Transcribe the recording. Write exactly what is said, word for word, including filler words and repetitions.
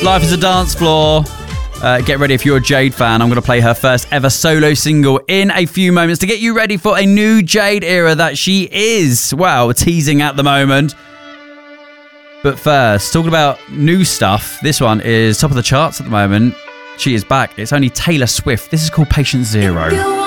Life is a Dance Floor. Uh, get ready if you're a Jade fan. I'm going to play her first ever solo single in a few moments to get you ready for a new Jade era that she is, well, teasing at the moment. But first, talking about new stuff, this one is top of the charts at the moment. She is back. It's only Taylor Swift. This is called Patient Zero.